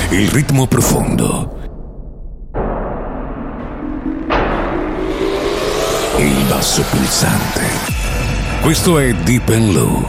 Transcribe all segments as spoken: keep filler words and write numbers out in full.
il ritmo profondo, il basso pulsante. Questo è Deep and Low.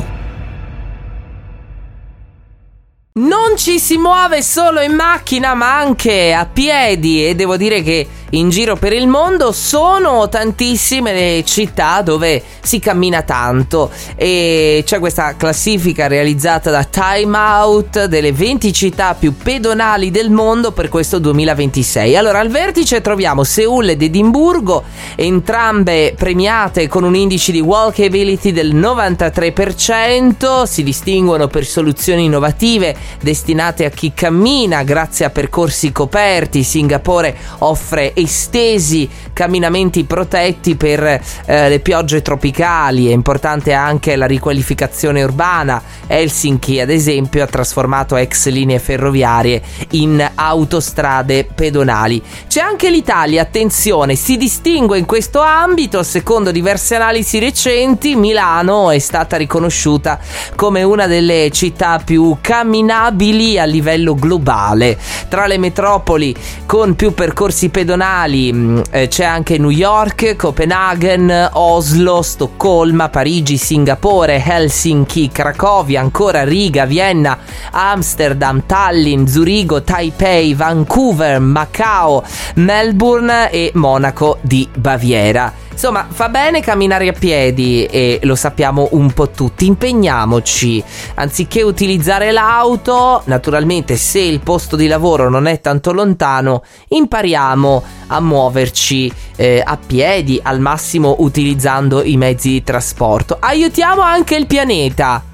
Non ci si muove solo in macchina, ma anche a piedi, e devo dire che in giro per il mondo sono tantissime le città dove si cammina tanto, e c'è questa classifica realizzata da Time Out delle venti città più pedonali del mondo per questo duemilaventisei. Allora, al vertice troviamo Seul ed Edimburgo, entrambe premiate con un indice di walkability del novantatré per cento, si distinguono per soluzioni innovative destinate a chi cammina grazie a percorsi coperti. Singapore offre estesi camminamenti protetti per eh, le piogge tropicali. È importante anche la riqualificazione urbana. Helsinki, ad esempio, ha trasformato ex linee ferroviarie in autostrade pedonali. C'è anche l'Italia, attenzione, si distingue in questo ambito. Secondo diverse analisi recenti, Milano è stata riconosciuta come una delle città più camminabili a livello globale. Tra le metropoli con più percorsi pedonali eh, c'è anche New York, Copenaghen, Oslo, Stoccolma, Parigi, Singapore, Helsinki, Cracovia, ancora Riga, Vienna, Amsterdam, Tallinn, Zurigo, Taipei, Vancouver, Macao, Melbourne e Monaco di Baviera. Insomma, fa bene camminare a piedi e lo sappiamo un po' tutti. Impegniamoci, anziché utilizzare l'auto. Naturalmente, se il posto di lavoro non è tanto lontano, impariamo a muoverci eh, a piedi, al massimo utilizzando i mezzi di trasporto. Aiutiamo anche il pianeta.